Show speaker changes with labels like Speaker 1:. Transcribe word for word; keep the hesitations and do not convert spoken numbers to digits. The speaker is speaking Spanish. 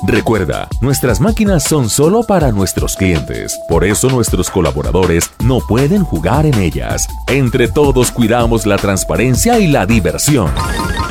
Speaker 1: Recuerda, nuestras máquinas son solo para nuestros clientes. Por eso nuestros colaboradores no pueden jugar en ellas. Entre todos cuidamos la transparencia y la diversión.